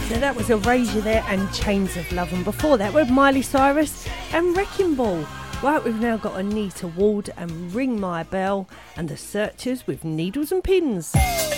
So that was Erasure there and Chains of Love. And before that, with Miley Cyrus and Wrecking Ball. Right, we've now got Anita Ward and Ring My Bell and The Searchers with Needles and Pins.